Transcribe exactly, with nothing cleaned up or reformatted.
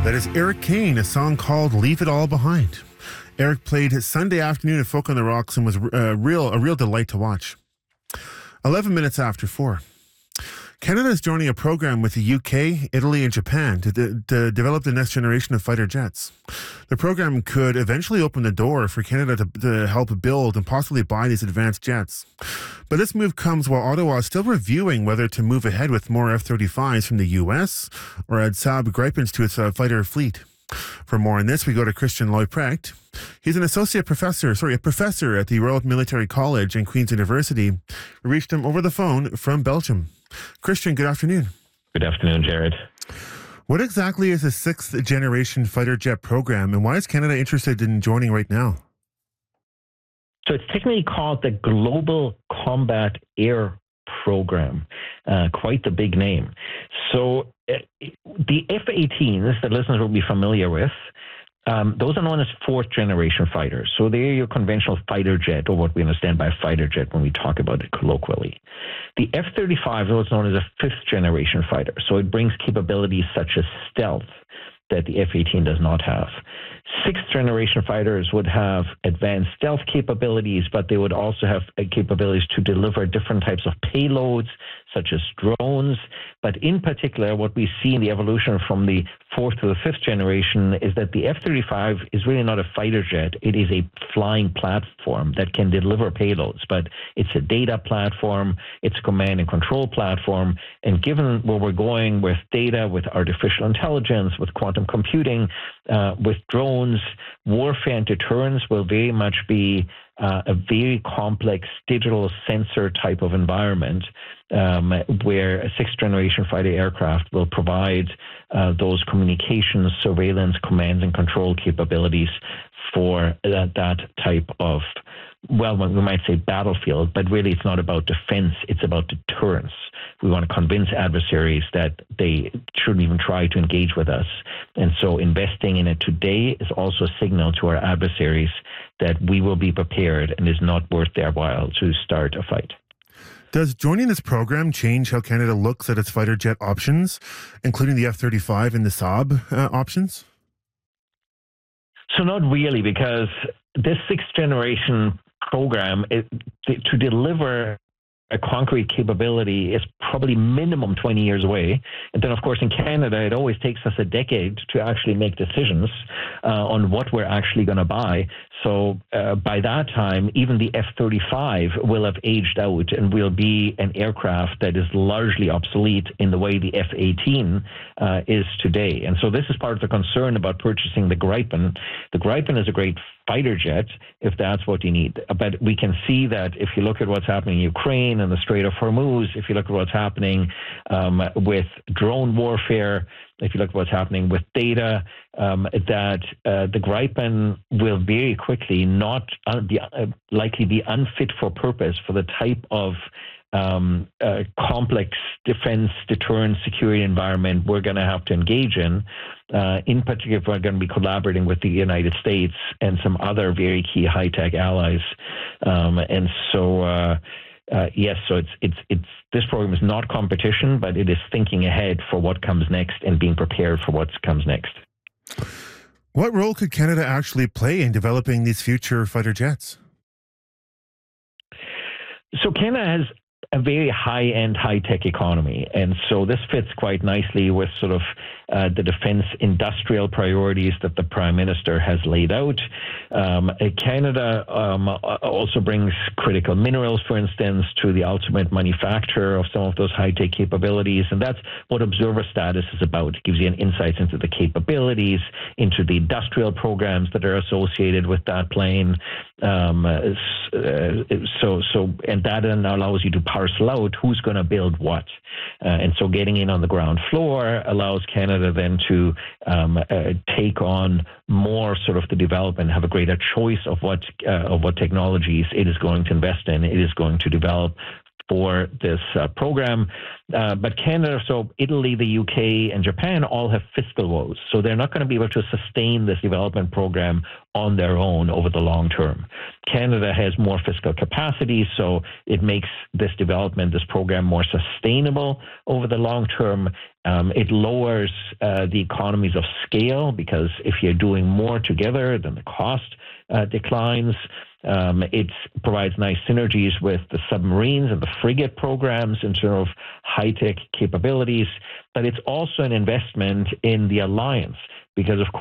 That is Eric Kane, a song called Leave It All Behind. Eric played his Sunday afternoon at Folk on the Rocks and was a real, a real delight to watch. eleven minutes after four. Canada is joining a program with the U K, Italy, and Japan to, de- to develop the next generation of fighter jets. The program could eventually open the door for Canada to, to help build and possibly buy these advanced jets. But this move comes while Ottawa is still reviewing whether to move ahead with more F thirty-fives from the U S or add Saab Gripens to its uh, fighter fleet. For more on this, we go to Christian Leuprecht. He's an associate professor, sorry, a professor at the Royal Military College and Queen's University. We reached him over the phone from Belgium. Christian, good afternoon. Good afternoon, Jared. What exactly is the sixth generation fighter jet program, and why is Canada interested in joining right now? So it's technically called the Global Combat Air Program. Uh, quite the big name. So uh, the F eighteens that listeners will be familiar with, Um, those are known as fourth generation fighters. So they're your conventional fighter jet, or what we understand by fighter jet when we talk about it colloquially. The F thirty-five is what's known as a fifth generation fighter. So it brings capabilities such as stealth that the F eighteen does not have. Sixth generation fighters would have advanced stealth capabilities, but they would also have uh, capabilities to deliver different types of payloads, such as drones. But in particular, what we see in the evolution from the fourth to the fifth generation is that the F thirty-five is really not a fighter jet. It is a flying platform that can deliver payloads, but it's a data platform, it's a command and control platform. And given where we're going with data, with artificial intelligence, with quantum computing, uh, with drones, warfare and deterrence will very much be Uh, a very complex digital sensor type of environment um, where a sixth generation fighter aircraft will provide uh, those communications, surveillance, command and control capabilities for uh, that type of, well, we might say battlefield, but really it's not about defense, it's about deterrence. We want to convince adversaries that they shouldn't even try to engage with us. And so investing in it today is also a signal to our adversaries that we will be prepared and is not worth their while to start a fight. Does joining this program change how Canada looks at its fighter jet options, including the F thirty-five and the Saab uh, options? So not really, because this sixth generation program, it, to deliver a concrete capability is probably minimum twenty years away. And then, of course, in Canada, it always takes us a decade to actually make decisions uh, on what we're actually going to buy. So uh, by that time, even the F thirty-five will have aged out and will be an aircraft that is largely obsolete in the way the F eighteen uh, is today. And so this is part of the concern about purchasing the Gripen. The Gripen is a great fighter jet if that's what you need. But we can see that if you look at what's happening in Ukraine and the Strait of Hormuz, if you look at what's happening um, with drone warfare, if you look at what's happening with data, um, that uh, the Gripen will very quickly not un- be, uh, likely be unfit for purpose for the type of um, uh, complex defense, deterrence, security environment we're going to have to engage in. Uh, in particular, we're going to be collaborating with the United States and some other very key high-tech allies. Um, and so, uh, uh, yes, so it's it's it's this program is not competition, but it is thinking ahead for what comes next and being prepared for what comes next. What role could Canada actually play in developing these future fighter jets? So Canada has a very high-end, high-tech economy. And so this fits quite nicely with sort of uh, the defense industrial priorities that the Prime Minister has laid out. Um, Canada um, also brings critical minerals, for instance, to the ultimate manufacture of some of those high-tech capabilities. And that's what Observer Status is about. It gives you an insight into the capabilities, into the industrial programs that are associated with that plane. Um, uh, so, so, and that then allows you to parcel out who's going to build what. Uh, and so getting in on the ground floor allows Canada then to um, uh, take on more sort of the development, have a greater choice of what uh, of what technologies it is going to invest in, it is going to develop for this uh, program. Uh, but Canada, so Italy, the U K, and Japan all have fiscal woes. So they're not going to be able to sustain this development program on their own over the long term. Canada has more fiscal capacity, so it makes this development, this program, more sustainable over the long term. Um, it lowers uh, the economies of scale, because if you're doing more together, then the cost uh, declines. Um, it provides nice synergies with the submarines and the frigate programs in terms of high-tech capabilities, but it's also an investment in the alliance, because of